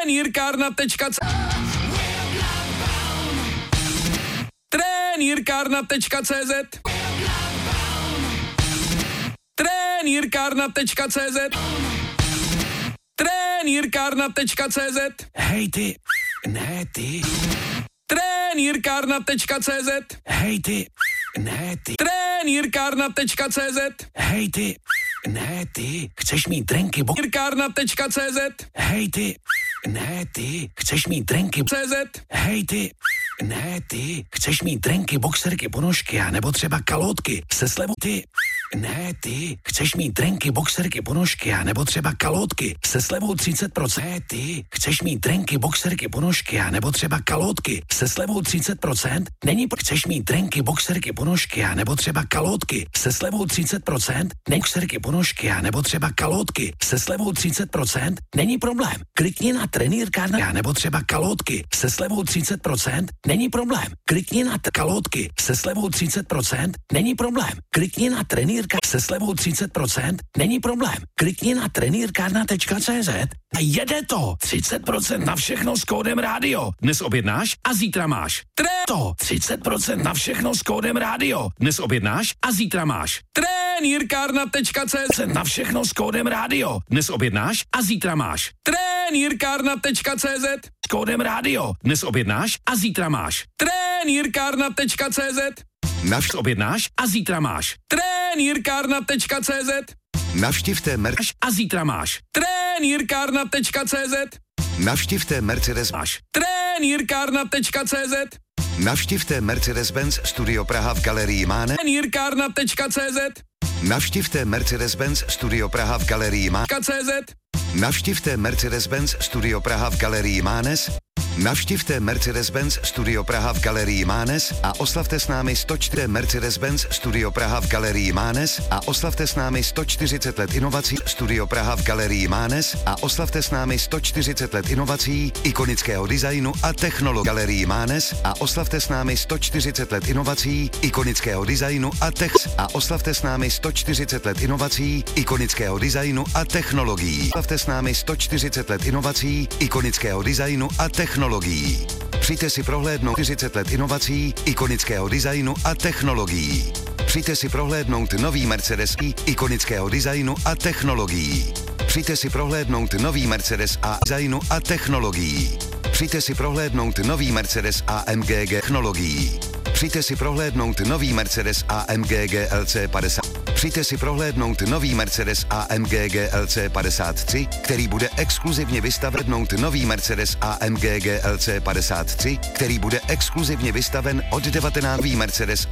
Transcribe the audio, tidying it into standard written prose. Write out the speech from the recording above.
Trenýrkárna.cz Trenýrkárna.cz Trenýrkárna.cz Hej ty, ne ty. Trenýrkárna.cz Hej ty, ne ty. Trenýrkárna.cz Hej ty, ne ty. Chceš mít drinky Trenýrkárna.cz Hej ty, ne ty. Chceš mít drinky CZ Hej ty, ne ty. Chceš mít drinky, boxerky, ponožky a nebo třeba kalótky se slevou ty. Ne ty. Chceš mít drinky, boxerky, ponožky a nebo třeba kalótky se slevou 30%. Ne ty. Chceš mít drinky, boxerky, ponožky a nebo třeba kalótky se slevou 30%. Není chceš mít drinky, boxerky, ponožky a nebo třeba kalótky se slevou 30%. Boxerky, ponožky a nebo třeba kalótky se slevou 30%. Není problém. Klikni na Trenýrkárna a nebo třeba kalótky se slevou 30%. Není problém. Klikni na kalótky se slevou 30%. Není problém. Klikni na Trenýrkárna se slevou 30%. Není problém. Klikni na trenýrkárna.cz a jede to. 30% na všechno s kódem rádio. Dnes objednáš a zítra máš. To 30% na všechno s kódem rádio. Dnes objednáš a zítra máš. Trenýrkárna.cz Na všechno s kódem rádio. Dnes objednáš a zítra máš. Trenýrkárna.cz S kódem rádio. Dnes objednáš a zítra máš. Trenýrkárna.cz Navštiv objednáš a zítra máš. Trenýrkárna.cz Navštivte A zítra máš. Trenýrkárna.cz Navštivte Mercedes Máš. Trenýrkárna.cz Navštivte Mercedes-Benz Studio Praha v Galerii Mánes. Trenýrkárna.cz Navštivte Mercedes-Benz Studio Praha v Galerii Mánes. Navštivte Mercedes-Benz Studio Praha v Galerii Mánes. Navštivte Mercedes-Benz Studio Praha v Galerii Mánes a oslavte s námi 104 Mercedes-Benz Studio Praha v Galerii Mánes a oslavte s námi 140 let inovací Studio Praha v Galerii Mánes a oslavte s námi 140 let inovací, ikonického designu a technologie Galerii Mánes a oslavte s námi 140 let inovací, ikonického designu a oslavte s námi 140 let inovací, ikonického designu a technologií. Oslavte s námi 140 let inovací, ikonického designu a technologií. Přijďte si prohlédnout 40 let inovací, ikonického designu a technologií. Přijďte si prohlédnout nový Mercedes ikonického designu a technologií. Přijďte si prohlédnout nový Mercedes a designu a technologií. Přijďte si prohlédnout nový Mercedes AMG technologií. Přijďte si prohlédnout nový Mercedes AMG GLC 50. Přijďte si prohlédnout nový Mercedes AMG GLC 53, který bude exkluzivně vystaven nový Mercedes AMG GLC 53, který bude exkluzivně vystaven od 19. Mercedes